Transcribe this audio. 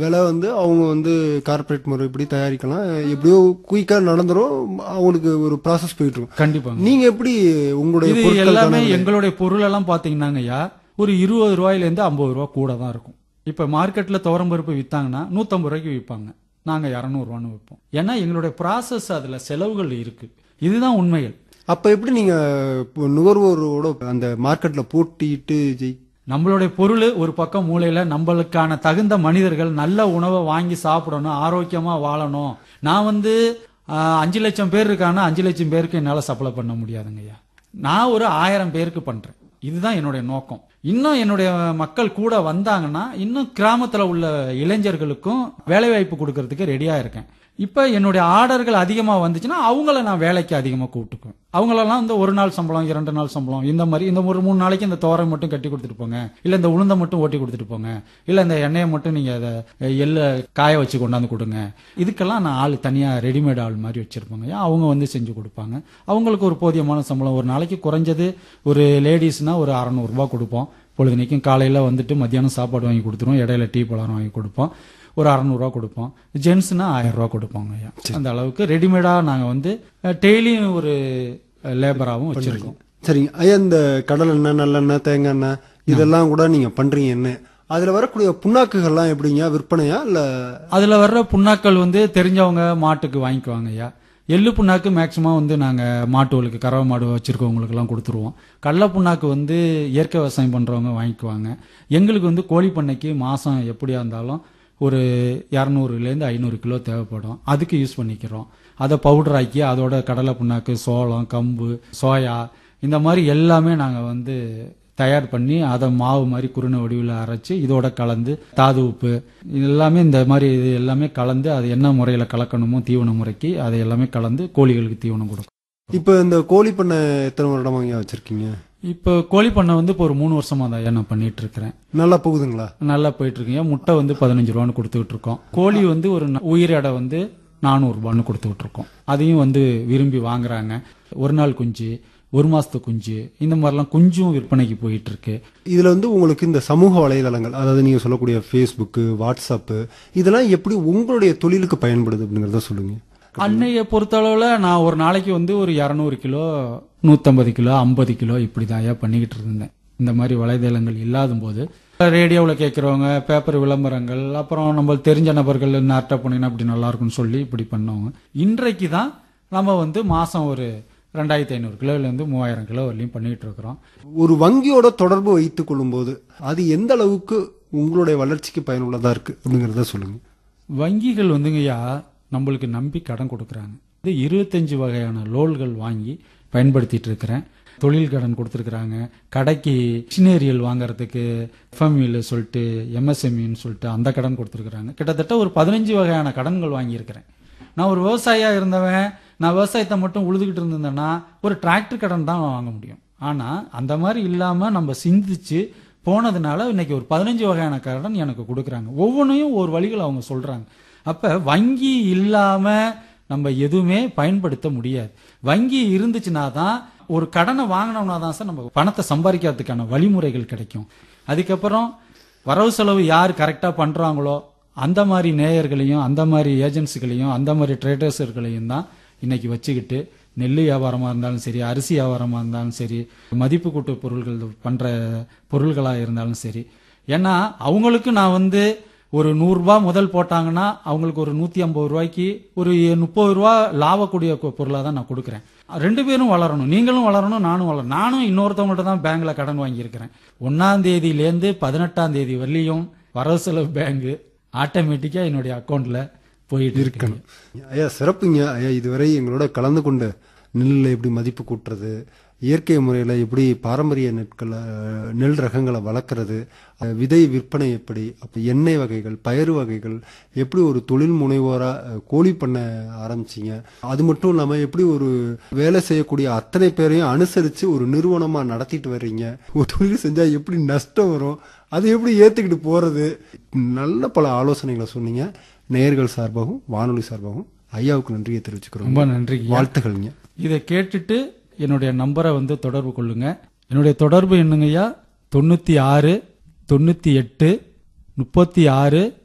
விலை வந்து அவங்க வந்து கார்ப்பரேட் முறை இப்படி தயாரிக்கலாம், எப்படியோ குயிக்கா நடந்துரும், அவங்களுக்கு ஒரு ப்ராசஸ் போயிட்டு இருக்கும். கண்டிப்பாங்க. நீங்க எப்படி உங்களுடைய இது பொருட்களுக்கான எல்லாமே விலை? எங்களுடைய பொருள் எல்லாம் பாத்தீங்கன்னாங்கய்யா ஒரு 20 ரூபாயிலேருந்து 50 ரூபா கூட தான் இருக்கும். இப்ப மார்க்கெட்ல துவரம் பருப்பு வித்தாங்கன்னா 150 ரூபாய்க்கு விற்பாங்க, நாங்க 200 ரூபான்னு விற்போம். ஏன்னா எங்களுடைய ப்ராசஸ் அதுல செலவுகள் இருக்கு. இதுதான் உண்மைகள். அப்ப எப்படி நீங்க நுகர்வோரோட அந்த மார்க்கெட்ல போட்டிட்டு நம்மளுடைய பொருள் ஒரு பக்கம் மூலையில, நம்மளுக்கான தகுந்த மனிதர்கள் நல்ல உணவை வாங்கி சாப்பிடணும், ஆரோக்கியமா வாழணும். நான் 5 லட்சம் பேர் இருக்கானா 5 லட்சம் பேருக்கு என்னால சப்ளை பண்ண முடியாதுங்கய்யா. நான் ஒரு 1000 பேருக்கு பண்றேன். இதுதான் என்னுடைய நோக்கம். இன்னும் என்னுடைய மக்கள் கூட வந்தாங்கன்னா இன்னும் கிராமத்துல உள்ள இளைஞர்களுக்கும் வேலை வாய்ப்பு கொடுக்கறதுக்கு ரெடியா இருக்கேன். இப்ப என்னுடைய ஆர்டர்கள் அதிகமா வந்துச்சுன்னா அவங்கள நான் வேலைக்கு அதிகமா கூப்பிட்டுக்குவேன். அவங்களெல்லாம் ஒரு நாள் சம்பளம் 2 நாள் சம்பளம் இந்த மாதிரி இந்த ஒரு 3 நாளைக்கு இந்த தோரை மட்டும் கட்டி கொடுத்துட்டு போங்க, இல்ல இந்த உளுந்தை மட்டும் ஓட்டி கொடுத்துட்டு போங்க, இல்ல இந்த எண்ணெயை மட்டும் நீங்க அதை எள்ள காய வச்சு கொண்டாந்து கொடுங்க. இதுக்கெல்லாம் நான் ஆள் தனியா ரெடிமேட் ஆள் மாதிரி வச்சிருப்பாங்க. அவங்க செஞ்சு கொடுப்பாங்க. அவங்களுக்கு ஒரு போதியமான சம்பளம், ஒரு நாளைக்கு குறைஞ்சது ஒரு லேடிஸ்னா ஒரு 600 ரூபாய் கொடுப்போம். பொழுதுனைக்கும் காலையில மத்தியானம் சாப்பாடு வாங்கி கொடுத்துருவோம், இடையில டீ பலகாரம் வாங்கி கொடுப்போம், ஒரு 600 ரூபா கொடுப்போம். ஜென்ஸ்னா 1000 ரூபா கொடுப்பாங்க. அந்த அளவுக்கு ரெடிமேடா நாங்க டெய்லியும் ஒரு லேபராகவும் வச்சிருக்கோம். சரிங்க ஐயா, இந்த கடல் எண்ணெய், நல்லெண்ணெய், தேங்காய் எண்ணெய் இதெல்லாம் கூட நீங்க பண்றீங்க. என்ன அதுல வரக்கூடிய புண்ணாக்குகள்லாம் எப்படிங்க, விற்பனையா இல்ல? அதுல வர்ற புண்ணாக்கள் தெரிஞ்சவங்க மாட்டுக்கு வாங்கிக்குவாங்க ஐயா. எள்ளு புண்ணாக்கு மேக்சிமம் நாங்க மாட்டுகளுக்கு, கறவை மாடு வச்சிருக்கவங்களுக்கு எல்லாம் கொடுத்துருவோம். கடலை புண்ணாக்கு இயற்கை விவசாயம் பண்றவங்க வாங்கிக்குவாங்க. எங்களுக்கு கோழி பண்ணைக்கு மாசம் எப்படியா இருந்தாலும் ஒரு 200லேருந்து 500 கிலோ தேவைப்படும். அதுக்கு யூஸ் பண்ணிக்கிறோம். அதை பவுடர் ஆக்கி அதோட கடலை புண்ணாக்கு, சோளம், கம்பு, சோயா இந்த மாதிரி எல்லாமே நாங்க தயார் பண்ணி அதை மாவு மாதிரி குருணை வடிவில் அரைச்சு இதோட கலந்து தாது உப்பு எல்லாமே இந்த மாதிரி இது எல்லாமே கலந்து அது என்ன முறையில கலக்கணுமோ தீவன முறைக்கு அதை எல்லாமே கலந்து கோழிகளுக்கு தீவனம் கொடுக்கும். இப்ப இந்த கோழி பண்ணை எத்தனை வருடமா வச்சிருக்கீங்க? இப்ப கோழி பண்ணை இப்போ ஒரு 3 வருஷமா தான் நான் பண்ணிட்டு இருக்கிறேன். நல்லா போகுதுங்களா? நல்லா போயிட்டு இருக்கீங்க. முட்டை 15 ரூபான்னு கொடுத்துட்டு இருக்கோம். கோழி ஒரு உயிர் எடை 400 ரூபான்னு கொடுத்துட்டு இருக்கோம். அதையும் விரும்பி வாங்குறாங்க. ஒரு நாள் குஞ்சு, ஒரு மாசத்து குஞ்சு, இந்த மாதிரிலாம் குஞ்சும் விற்பனைக்கு போயிட்டு இருக்கு. இதுல உங்களுக்கு இந்த சமூக வலைதளங்கள், அதாவது நீங்க சொல்லக்கூடிய Facebook, வாட்ஸ்அப் இதெல்லாம் எப்படி உங்களுடைய தொழிலுக்கு பயன்படுது அப்படிங்கறத சொல்லுங்க. அன்னைய பொறுத்தளவுல நான் ஒரு நாளைக்கு ஒரு 200 கிலோ, 150 கிலோ, 50 கிலோ இப்படிதான் பண்ணிக்கிட்டு இருந்தேன். இந்த மாதிரி வலைதளங்கள் இல்லாத போது ரேடியோவில் கேட்கறவங்க, பேப்பர் விளம்பரங்கள், அப்புறம் நம்ம தெரிஞ்ச நபர்கள் நார்ட்ட போனீங்கன்னா அப்படி நல்லா இருக்கும்னு சொல்லி இப்படி பண்ணவங்க. இன்றைக்கு தான் நம்ம மாசம் ஒரு 2500 கிலோலேருந்து 3000 கிலோ வரலையும் பண்ணிட்டு இருக்கிறோம். ஒரு வங்கியோட தொடர்பு வைத்துக் கொள்ளும் போது அது எந்த அளவுக்கு உங்களுடைய வளர்ச்சிக்கு பயனுள்ளதா இருக்கு அப்படிங்கறத சொல்லுங்க. வங்கிகள் நம்மளுக்கு நம்பி கடன் கொடுக்கறாங்க. 25 வகையான லோன்கள் வாங்கி பயன்படுத்திட்டு இருக்கிறேன். தொழில் கடன் கொடுத்துருக்காங்க. கடைக்கு மிஷினரியல் வாங்கறதுக்கு எஃப்எம்இல சொல்லிட்டு எம்எஸ்எம்இன்னு சொல்லிட்டு அந்த கடன் கொடுத்துருக்காங்க. கிட்டத்தட்ட ஒரு 15 வகையான கடன்கள் வாங்கியிருக்கிறேன். நான் ஒரு விவசாயியா இருந்தவன், நான் விவசாயத்தை மட்டும் உழுதுகிட்டு இருந்தேன்னா ஒரு டிராக்டர் கடன் தான் வாங்க முடியும். ஆனா அந்த மாதிரி இல்லாம நம்ம சிந்திச்சு போனதுனால இன்னைக்கு ஒரு 15 வகையான கடன் எனக்கு கொடுக்கறாங்க. ஒவ்வொன்றையும் ஒரு வழிகள் அவங்க சொல்றாங்க. அப்ப வங்கி இல்லாம நம்ம எதுவுமே பயன்படுத்த முடியாது. வங்கி இருந்துச்சுன்னா தான், ஒரு கடனை வாங்கினோம்னா தான் சார் நம்ம பணத்தை சம்பாதிக்கிறதுக்கான வழிமுறைகள் கிடைக்கும். அதுக்கப்புறம் வரவு செலவு யார் கரெக்டா பண்றாங்களோ அந்த மாதிரி நேயர்களையும், அந்த மாதிரி ஏஜென்சிகளையும், அந்த மாதிரி ட்ரேடர்ஸர்களையும் தான் இன்னைக்கு வச்சுக்கிட்டு நெல் வியாபாரமா இருந்தாலும் சரி, அரிசி வியாபாரமா இருந்தாலும் சரி, மதிப்பு கூட்டு பொருள்கள் பண்ற பொருள்களா இருந்தாலும் சரி. ஏன்னா அவங்களுக்கு நான் ஒரு 100 ரூபாய் முதல் போட்டாங்கன்னா அவங்களுக்கு ஒரு 150 ரூபாய்க்கு ஒரு 30 ரூபாய் லாபக்கூடிய பொருளா தான் நான் கொடுக்குறேன். 2 பேரும் வளரணும், நீங்களும் வளரணும், நானும் வளரணும். நானும் இன்னொருத்தவங்கள்ட்ட தான் பேங்க்ல கடன் வாங்கியிருக்கிறேன். 1ஆம் தேதியிலேருந்து 18ஆம் தேதி வரலையும் வரவு செலவு பேங்க் ஆட்டோமேட்டிக்கா என்னுடைய அக்கௌண்ட்ல போயிட்டு இருக்கணும். ஐயா சிறப்புங்க ஐயா. இதுவரை எங்களோட கலந்து கொண்டு நெல்லில் எப்படி மதிப்பு கூட்டுறது, இயற்கை முறையில் எப்படி பாரம்பரிய நெல் ரகங்களை வளர்க்குறது, விதை விற்பனை எப்படி, அப்போ எண்ணெய் வகைகள், பயிறு வகைகள், எப்படி ஒரு தொழில் முனைவோராக கோழி பண்ண ஆரம்பிச்சிங்க, அது மட்டும் இல்லாமல் எப்படி ஒரு வேலை செய்யக்கூடிய அத்தனை பேரையும் அனுசரித்து ஒரு நிறுவனமாக நடத்திட்டு வர்றீங்க, ஒரு தொழில் செஞ்சால் எப்படி நஷ்டம் வரும், அதை எப்படி ஏற்றுக்கிட்டு போகிறது, நல்ல பல ஆலோசனைகளை சொன்னீங்க. நேயர்கள் சார்பாகவும் வானொலி சார்பாகவும் ஐயாவுக்கு நன்றியை தெரிவிச்சுக்கிறோம். ரொம்ப நன்றி, வாழ்த்துக்கள்ங்க. இதை கேட்டுட்டு என்னுடைய நம்பரை தொடர்பு கொள்ளுங்க. என்னுடைய தொடர்பு என்னங்கய்யா 96 98 36